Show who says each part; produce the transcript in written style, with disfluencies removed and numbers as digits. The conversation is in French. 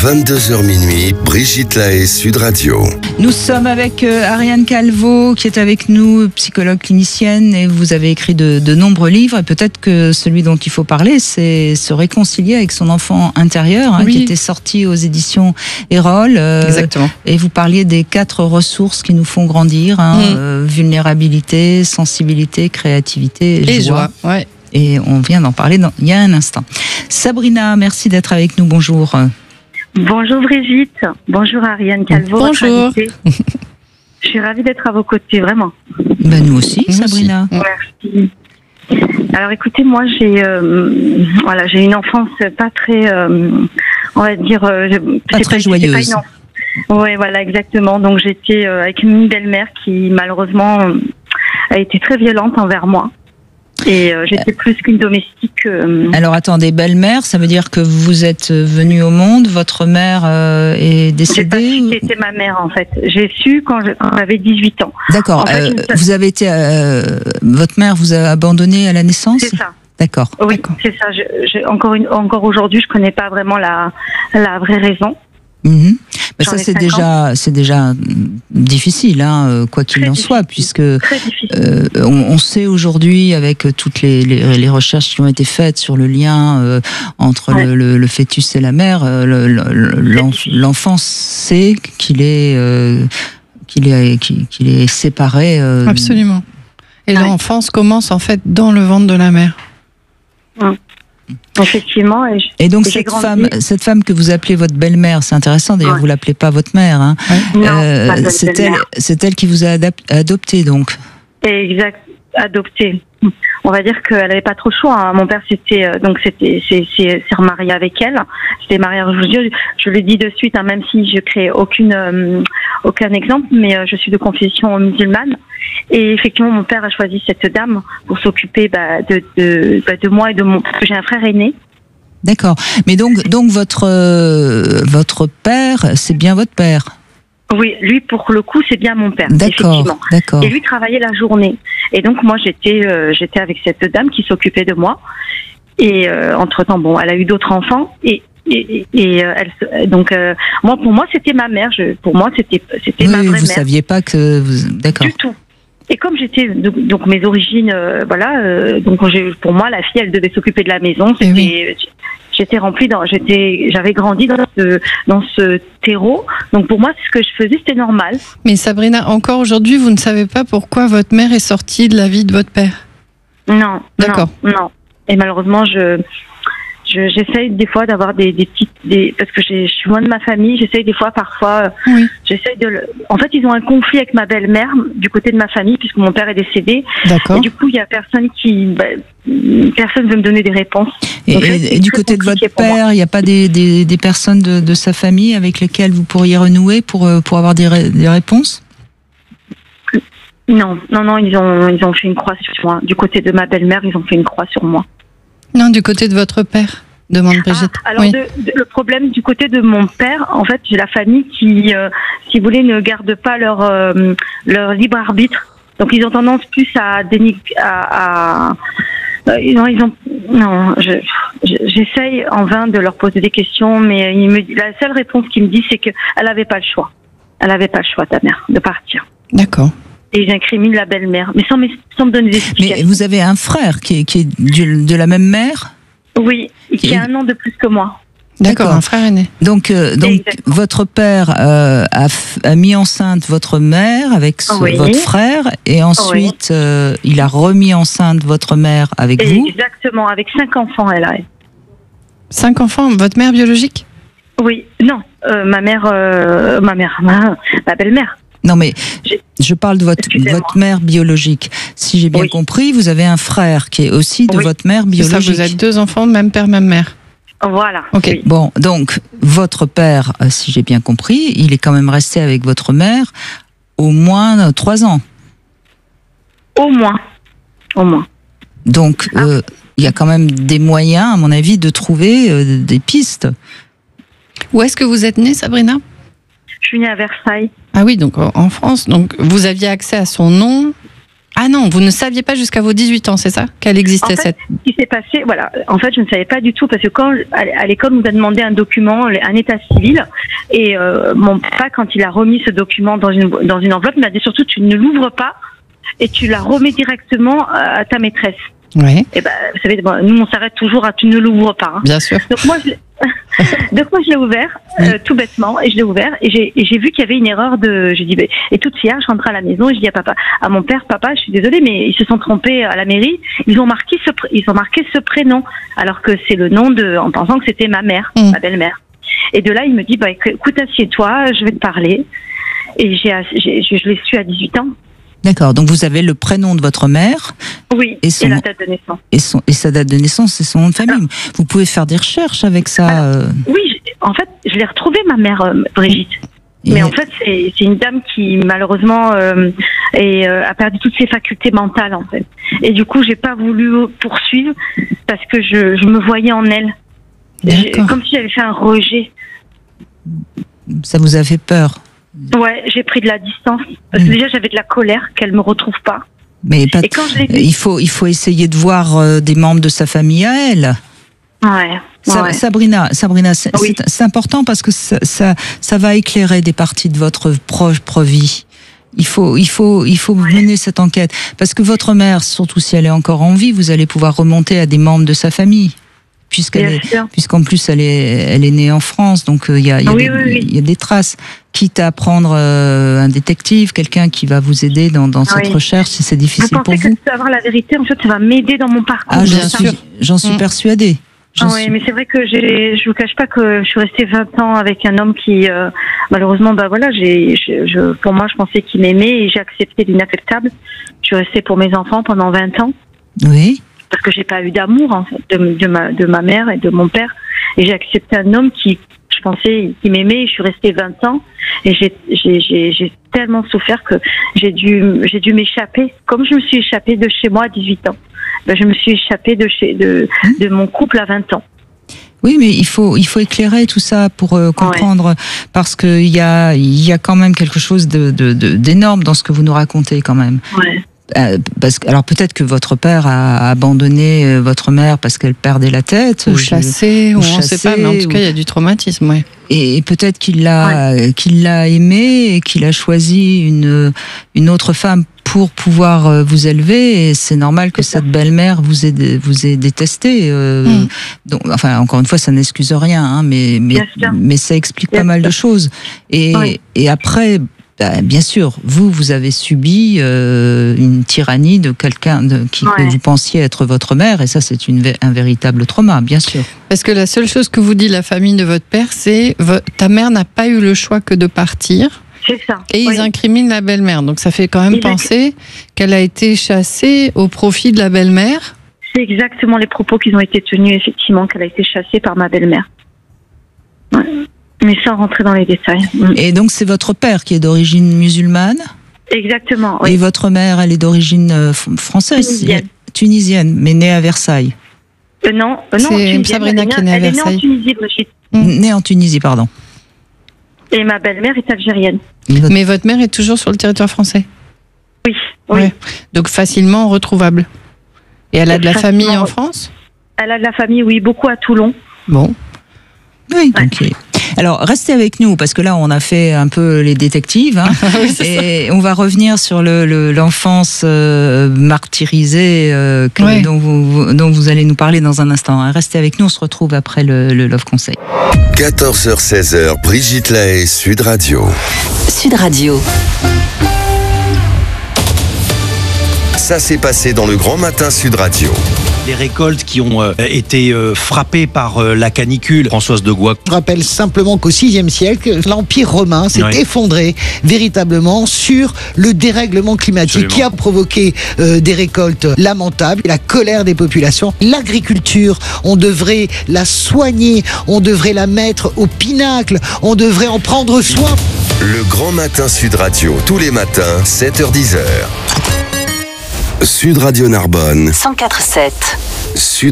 Speaker 1: 22h minuit, Brigitte Lahaie, Sud Radio.
Speaker 2: Nous sommes avec Ariane Calvo qui est avec nous, psychologue clinicienne, et vous avez écrit de nombreux livres, et peut-être que celui dont il faut parler, c'est se réconcilier avec son enfant intérieur,
Speaker 3: Oui.
Speaker 2: qui était sorti aux éditions Erol.
Speaker 3: Exactement.
Speaker 2: Et vous parliez des 4 ressources qui nous font grandir, vulnérabilité, sensibilité, créativité et joie.
Speaker 3: Ouais.
Speaker 2: Et on vient d'en parler il y a un instant. Sabrina, merci d'être avec nous, bonjour.
Speaker 4: Bonjour Brigitte, bonjour Ariane Calvo.
Speaker 3: Bonjour.
Speaker 4: votre invitée. Je suis ravie d'être à vos côtés, vraiment.
Speaker 2: Ben nous aussi,
Speaker 3: Nous
Speaker 2: Sabrina.
Speaker 4: Merci. Alors écoutez, moi j'ai une enfance pas très, on va dire,
Speaker 2: Pas très joyeuse.
Speaker 4: Oui, voilà, exactement. Donc j'étais avec une belle-mère qui malheureusement a été très violente envers moi. Et j'étais plus qu'une domestique.
Speaker 2: Alors attendez, belle-mère, ça veut dire que vous êtes venue au monde, votre mère est
Speaker 4: J'ai pas
Speaker 2: décédée
Speaker 4: su qui était ma mère en fait. J'ai su quand j'avais 18 ans.
Speaker 2: D'accord.
Speaker 4: En fait,
Speaker 2: Vous avez été, votre mère vous a abandonné à la naissance?
Speaker 4: C'est ça.
Speaker 2: D'accord.
Speaker 4: Oui,
Speaker 2: D'accord.
Speaker 4: c'est ça. Encore aujourd'hui, je connais pas vraiment la vraie raison.
Speaker 2: Mhm. Ben ça
Speaker 4: J'en ai
Speaker 2: c'est
Speaker 4: 5
Speaker 2: déjà difficile, quoi qu'il
Speaker 4: Très
Speaker 2: en soit, puisque
Speaker 4: Très difficile.
Speaker 2: on sait aujourd'hui, avec toutes les recherches qui ont été faites sur le lien entre
Speaker 4: Ouais.
Speaker 2: le fœtus et la mère, l'enfant sait qu'il est séparé.
Speaker 3: Absolument. Et
Speaker 4: Ouais.
Speaker 3: l'enfance commence en fait dans le ventre de la mère.
Speaker 4: Effectivement.
Speaker 2: Et donc
Speaker 4: j'ai
Speaker 2: cette femme que vous appelez votre belle-mère, c'est intéressant. D'ailleurs,
Speaker 4: Ouais.
Speaker 2: vous l'appelez pas votre mère. Hein.
Speaker 4: Non, pas de
Speaker 2: C'est
Speaker 4: belle-mère.
Speaker 2: elle qui vous a adopté, donc.
Speaker 4: Exact. Adoptée. On va dire qu'elle avait pas trop le choix. Hein. Mon père s'est remarié avec elle. J'étais mariée religieuse. Je le dis de suite, même si je crée aucun exemple, mais je suis de confession musulmane. Et effectivement, mon père a choisi cette dame pour s'occuper de moi et de mon. Parce que j'ai un frère aîné.
Speaker 2: D'accord. Mais donc votre père, c'est bien votre père.
Speaker 4: Oui, lui pour le coup, c'est bien mon père.
Speaker 2: D'accord.
Speaker 4: Effectivement.
Speaker 2: D'accord.
Speaker 4: Et lui travaillait la journée. Et donc moi j'étais avec cette dame qui s'occupait de moi. Et entre temps, elle a eu d'autres enfants. Moi pour moi c'était ma mère. Pour moi c'était
Speaker 2: Oui,
Speaker 4: ma vraie
Speaker 2: vous
Speaker 4: mère.
Speaker 2: saviez pas que vous. D'accord.
Speaker 4: Du tout. Et comme j'étais donc mes origines, pour moi la fille elle devait s'occuper de la maison.
Speaker 3: Et oui.
Speaker 4: J'étais remplie j'avais grandi dans ce terreau. Donc pour moi, ce que je faisais, c'était normal.
Speaker 3: Mais Sabrina, encore aujourd'hui, vous ne savez pas pourquoi votre mère est sortie de la vie de votre père.
Speaker 4: Non.
Speaker 3: D'accord.
Speaker 4: Non. Et malheureusement, j'essaye des fois d'avoir parce que je suis loin de ma famille. J'essaye des fois, parfois,
Speaker 3: Oui.
Speaker 4: En fait, ils ont un conflit avec ma belle-mère du côté de ma famille puisque mon père est décédé.
Speaker 3: D'accord.
Speaker 4: Et du coup, il y a personne personne veut me donner des réponses.
Speaker 2: Et,
Speaker 4: Donc,
Speaker 2: et du côté de votre
Speaker 4: compliqué pour moi.
Speaker 2: père, il n'y a pas des personnes de sa famille avec lesquelles vous pourriez renouer pour avoir des réponses?
Speaker 4: Non, ils ont fait une croix sur moi. Du côté de ma belle-mère, ils ont fait une croix sur moi.
Speaker 3: Non, du côté de votre père, demande Brigitte.
Speaker 4: Alors,
Speaker 3: Oui.
Speaker 4: le problème du côté de mon père, en fait, j'ai la famille qui, si vous voulez, ne garde pas leur libre arbitre. Donc, ils ont tendance plus à j'essaye en vain de leur poser des questions, mais la seule réponse qu'ils me disent, c'est qu'elle n'avait pas le choix. Elle n'avait pas le choix, ta mère, de partir.
Speaker 3: D'accord.
Speaker 4: Et j'incrimine la belle-mère, mais sans me donner des explications.
Speaker 2: Mais vous avez un frère qui est de la même mère?
Speaker 4: Oui, et qui a 1 an de plus que moi.
Speaker 3: D'accord,
Speaker 2: D'accord.
Speaker 3: un frère aîné.
Speaker 2: Donc
Speaker 4: Exactement.
Speaker 2: votre père a mis enceinte votre mère avec
Speaker 4: Oui.
Speaker 2: votre frère, et ensuite il a remis enceinte votre mère avec vous.
Speaker 4: Exactement, avec 5 enfants, elle a.
Speaker 3: 5 enfants, votre mère biologique?
Speaker 4: Oui, non, ma belle-mère.
Speaker 2: Non, mais je parle de
Speaker 4: Excusez-moi.
Speaker 2: votre mère biologique. Si j'ai bien
Speaker 4: Oui.
Speaker 2: compris, vous avez un frère qui est aussi de
Speaker 4: Oui.
Speaker 2: votre mère
Speaker 3: C'est ça,
Speaker 2: biologique.
Speaker 3: vous êtes 2 enfants, même père, même mère.
Speaker 4: Voilà.
Speaker 3: Ok.
Speaker 4: Oui.
Speaker 2: Bon, donc votre père, si j'ai bien compris, il est quand même resté avec votre mère au moins 3 ans.
Speaker 4: Au moins.
Speaker 2: Donc il y a quand même des moyens, à mon avis, de trouver des pistes.
Speaker 3: Où est-ce que vous êtes née, Sabrina?
Speaker 4: Je suis née à Versailles.
Speaker 3: Ah oui, donc en France. Donc vous aviez accès à son nom Ah non, vous ne saviez pas jusqu'à vos 18 ans, c'est ça, qu'elle existait
Speaker 4: Ce qui s'est passé, voilà. En fait, je ne savais pas du tout parce que quand à l'école, on nous a demandé un document, un état civil, et mon papa, quand il a remis ce document dans une enveloppe, il m'a dit surtout tu ne l'ouvres pas et tu la remets directement à ta maîtresse.
Speaker 3: Oui.
Speaker 4: Et vous savez, nous on s'arrête toujours à tu ne l'ouvres pas. Hein.
Speaker 3: Bien sûr.
Speaker 4: Donc moi, je l'ai ouvert tout bêtement, et je l'ai ouvert et j'ai vu qu'il y avait une erreur j'ai dit et toute fière, je rentre à la maison et je dis à mon père, papa, je suis désolée, mais ils se sont trompés à la mairie, ils ont marqué ce prénom alors que c'est le nom en pensant que c'était ma mère, ma belle-mère. Et de là, il me dit écoute, assieds-toi, je vais te parler. Et je l'ai su à 18 ans.
Speaker 2: D'accord, donc vous avez le prénom de votre mère.
Speaker 4: Oui, et la date de naissance.
Speaker 2: Et sa date de naissance et son nom de famille. Vous pouvez faire des recherches avec ça.
Speaker 4: Oui, en fait, je l'ai retrouvée, ma mère, Brigitte. Mais en fait, c'est une dame qui, malheureusement, a perdu toutes ses facultés mentales, en fait. Et du coup, j'ai pas voulu poursuivre parce que je me voyais en elle. Comme si j'avais fait un rejet.
Speaker 2: Ça vous a fait peur?
Speaker 4: Ouais, j'ai pris de la distance. Parce que déjà, j'avais de la colère qu'elle me retrouve pas.
Speaker 2: Mais il faut essayer de voir des membres de sa famille à elle.
Speaker 4: Ouais.
Speaker 2: Sabrina, c'est important parce que ça va éclairer des parties de votre propre vie. Il faut mener cette enquête parce que votre mère, surtout si elle est encore en vie, vous allez pouvoir remonter à des membres de sa famille. Puisqu'en plus elle est née en France, donc il y a des traces. Quitte à prendre un détective, quelqu'un qui va vous aider dans cette recherche, si c'est difficile pour vous.
Speaker 4: Vous pensez que savoir la vérité, en fait, ça va m'aider dans mon parcours.
Speaker 2: Ah, j'en suis persuadée.
Speaker 4: Oui, mais c'est vrai que je vous cache pas que je suis restée 20 ans avec un homme qui, malheureusement, pour moi, je pensais qu'il m'aimait et j'ai accepté l'inacceptable. Je suis restée pour mes enfants pendant 20 ans.
Speaker 2: Oui.
Speaker 4: Parce que j'ai pas eu d'amour, en fait, de ma mère et de mon père. Et j'ai accepté un homme qui, je pensais, qui m'aimait. Je suis restée 20 ans et j'ai tellement souffert que j'ai dû m'échapper. Comme je me suis échappée de chez moi à 18 ans. Je me suis échappée de mon couple à 20 ans.
Speaker 2: Oui, mais il faut éclairer tout ça pour comprendre, parce que il y a quand même quelque chose d'énorme dans ce que vous nous racontez quand même.
Speaker 4: Ouais.
Speaker 2: Alors peut-être que votre père a abandonné votre mère parce qu'elle perdait la tête,
Speaker 3: ou chassé, on ne sait pas, mais en tout cas il y a du traumatisme, ouais.
Speaker 2: Et peut-être qu'il l'a aimé et qu'il a choisi une autre femme pour pouvoir vous élever, et c'est normal que cette belle-mère vous ait détesté. Donc, enfin, encore une fois, ça n'excuse rien, hein, mais ça explique pas mal de choses. Et après, bien sûr, vous avez subi une tyrannie de quelqu'un que vous pensiez être votre mère, et ça, c'est un véritable trauma, bien sûr.
Speaker 3: Parce que la seule chose que vous dit la famille de votre père, c'est ta mère n'a pas eu le choix que de partir.
Speaker 4: C'est ça.
Speaker 3: Et ils incriminent la belle-mère. Donc ça fait quand même penser qu'elle a été chassée au profit de la belle-mère.
Speaker 4: C'est exactement les propos qui ont été tenus, effectivement, qu'elle a été chassée par ma belle-mère. Ouais. Mais sans rentrer dans les détails.
Speaker 2: Et donc c'est votre père qui est d'origine musulmane?
Speaker 4: Exactement, oui.
Speaker 2: Et votre mère, elle est d'origine française? Tunisienne, mais née à Versailles?
Speaker 4: Non,
Speaker 3: c'est Sabrina qui est née à Versailles.
Speaker 4: Elle est née en Tunisie, Brigitte.
Speaker 2: Née en Tunisie, pardon.
Speaker 4: Et ma belle-mère est algérienne.
Speaker 3: Mais votre mère est toujours sur le territoire français?
Speaker 4: Oui.
Speaker 3: Ouais. Donc facilement retrouvable. Et elle a de la famille en France?
Speaker 4: Elle a de la famille, oui, beaucoup à Toulon.
Speaker 3: Bon.
Speaker 2: Oui, ok. Alors, restez avec nous, parce que là, on a fait un peu les détectives, hein, et on va revenir sur l'enfance martyrisée dont vous allez nous parler dans un instant. Hein. Restez avec nous, on se retrouve après le Love Conseil.
Speaker 1: 14h-16h, Brigitte Lahaie, Sud Radio.
Speaker 5: Sud Radio.
Speaker 1: Ça s'est passé dans le Grand Matin Sud Radio.
Speaker 6: Les récoltes qui ont été frappées par la canicule. Françoise de Goix.
Speaker 7: Je rappelle simplement qu'au VIe siècle, l'Empire romain s'est effondré véritablement sur le dérèglement climatique qui a provoqué des récoltes lamentables, la colère des populations. L'agriculture, on devrait la soigner, on devrait la mettre au pinacle, on devrait en prendre soin.
Speaker 1: Le Grand Matin Sud Radio, tous les matins, 7h-10h. Sud Radio Narbonne.
Speaker 5: 104.7.
Speaker 1: Sud